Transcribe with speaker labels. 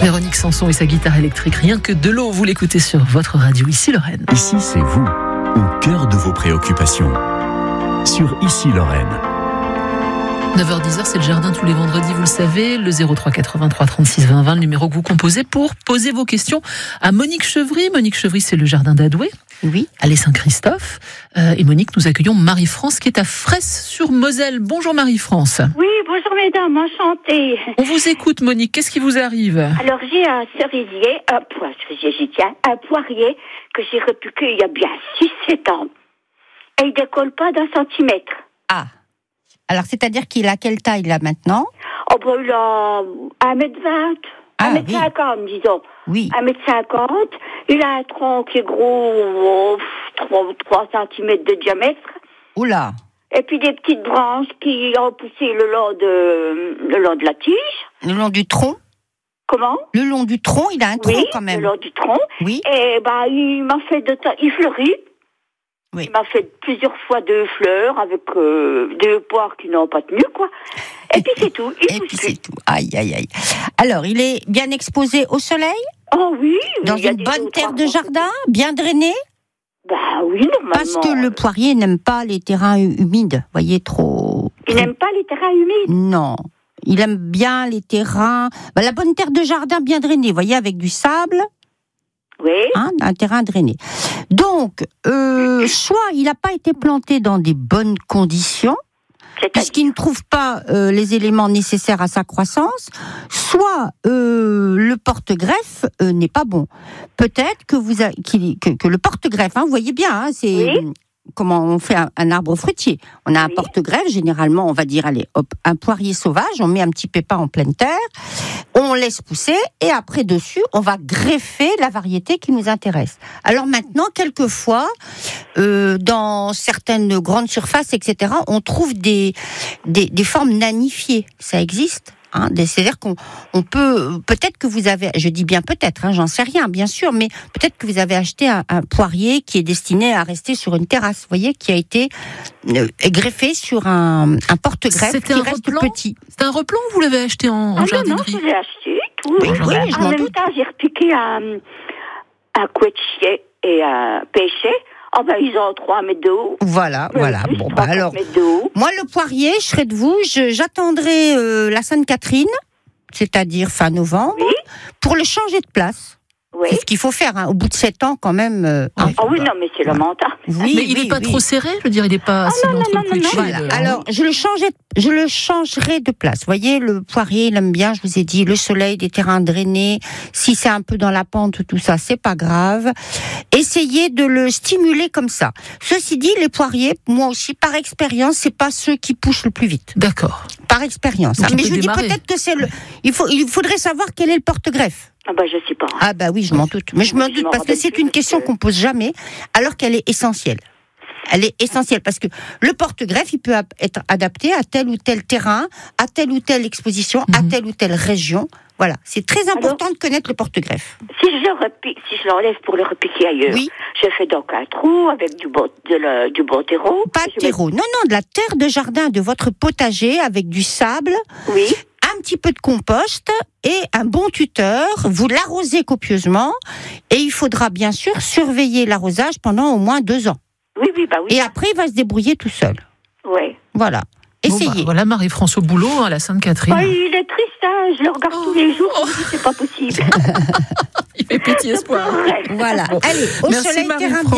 Speaker 1: Véronique Sanson et sa guitare électrique, rien que de l'eau, vous l'écoutez sur votre radio Ici Lorraine.
Speaker 2: Ici, c'est vous, au cœur de vos préoccupations. Sur Ici Lorraine.
Speaker 1: 9h-10h, c'est le jardin tous les vendredis, vous le savez, le 03 83 36 20 20, le numéro que vous composez pour poser vos questions à Monique Chevry. Monique Chevry, c'est le jardin d'Adoué,
Speaker 3: Oui.
Speaker 1: à Saint-Christophe. Et Monique, nous accueillons Marie-France qui est à Fresse-sur-Moselle. Bonjour Marie-France.
Speaker 4: Oui, bonjour mesdames, enchantée.
Speaker 1: On vous écoute Monique, qu'est-ce qui vous arrive?
Speaker 4: Alors j'ai un cerisier, un poirier que j'ai repiqué il y a bien 6-7 ans. Et il décolle pas d'1 centimètre.
Speaker 3: Ah. Alors, c'est-à-dire qu'il a quelle taille, là, maintenant?
Speaker 4: Oh, ben, il a 1m20, 1m50, disons.
Speaker 3: Oui.
Speaker 4: 1m50. Il a un tronc qui est gros, 3 cm de diamètre.
Speaker 3: Oula.
Speaker 4: Et puis des petites branches qui ont poussé le long de la tige.
Speaker 3: Le long du tronc?
Speaker 4: Comment?
Speaker 3: Le long du tronc, il a un tronc quand même.
Speaker 4: Le long du tronc.
Speaker 3: Oui.
Speaker 4: Et il m'a fait il fleurit.
Speaker 3: Oui.
Speaker 4: Il m'a fait plusieurs fois 2 fleurs avec 2 poires qui n'ont pas tenu, quoi. Et puis c'est tout.
Speaker 3: Et puis c'est tout. Aïe, aïe, aïe. Alors, il est bien exposé au soleil?
Speaker 4: Oh oui.
Speaker 3: Dans une bonne terre de jardin? Bien drainée?
Speaker 4: Bah oui, normalement.
Speaker 3: Parce que le poirier n'aime pas les terrains humides. Vous voyez, trop...
Speaker 4: Il n'aime pas les terrains humides?
Speaker 3: Non. Il aime bien les terrains... la bonne terre de jardin bien drainée, vous voyez, avec du sable...
Speaker 4: Oui.
Speaker 3: Un terrain drainé. Donc, soit il n'a pas été planté dans des bonnes conditions, puisqu'il ne trouve pas les éléments nécessaires à sa croissance, soit le porte-greffe n'est pas bon. Peut-être que que le porte-greffe, vous voyez bien, c'est...
Speaker 4: Oui.
Speaker 3: Comment on fait un arbre fruitier. On a un porte-greffe, généralement, on va dire, allez, hop, un poirier sauvage, on met un petit pépin en pleine terre, on laisse pousser, et après, dessus, on va greffer la variété qui nous intéresse. Alors maintenant, quelquefois, dans certaines grandes surfaces, etc., on trouve des formes nanifiées. Ça existe. C'est-à-dire qu'on peut, peut-être que vous avez, je dis bien peut-être, j'en sais rien, bien sûr, mais peut-être que vous avez acheté un poirier qui est destiné à rester sur une terrasse, vous voyez, qui a été greffé sur un porte-greffe qui reste petit.
Speaker 1: C'est un replant ou vous l'avez acheté en jardinerie?
Speaker 4: Non, je l'ai acheté, tout.
Speaker 3: Oui, je
Speaker 4: en même temps, j'ai repiqué un couetier et un pêcher. Ils ont 3 mètres de haut.
Speaker 3: Voilà. Bon, alors, moi, le poirier, je serai de vous, j'attendrai la Sainte-Catherine, c'est-à-dire fin novembre, pour le changer de place. Oui. C'est ce qu'il faut faire, au bout de 7 ans, quand même.
Speaker 4: Oui, non, mais c'est lamentable.
Speaker 3: Oui,
Speaker 1: mais il n'est pas trop serré, je veux dire, il n'est pas assez dans le coucher.
Speaker 3: Voilà. Alors, je le changerai de place. Vous voyez, le poirier, il aime bien, je vous ai dit, le soleil, des terrains drainés. Si c'est un peu dans la pente, tout ça, c'est pas grave. Essayez de le stimuler comme ça. Ceci dit, les poiriers, moi aussi, par expérience, c'est pas ceux qui poussent le plus vite.
Speaker 1: D'accord.
Speaker 3: Par expérience. Mais je dis peut-être que c'est il faudrait savoir quel est le porte-greffe.
Speaker 4: Je sais pas.
Speaker 3: Oui, je m'en doute. Mais je m'en doute parce que c'est une question qu'on pose jamais, alors qu'elle est essentielle. Elle est essentielle parce que le porte-greffe, il peut être adapté à tel ou tel terrain, à telle ou telle exposition, à telle ou telle région. Voilà, c'est très important de connaître le porte-greffe.
Speaker 4: Si je l'enlève pour le repiquer ailleurs, je fais donc un trou avec du bon terreau.
Speaker 3: Pas de terreau, non, de la terre de jardin de votre potager avec du sable.
Speaker 4: Oui.
Speaker 3: Un petit peu de compost et un bon tuteur. Vous l'arrosez copieusement et il faudra bien sûr surveiller l'arrosage pendant au moins 2 ans.
Speaker 4: Oui.
Speaker 3: Et après, il va se débrouiller tout seul.
Speaker 4: Oui.
Speaker 3: Voilà. Essayez.
Speaker 1: Voilà Marie-France au boulot à la Sainte-Catherine.
Speaker 4: Il est triste, je le regarde tous les jours, je me dis, c'est pas possible.
Speaker 1: Il fait petit espoir.
Speaker 3: Voilà. Allez, au soleil, terrain bien.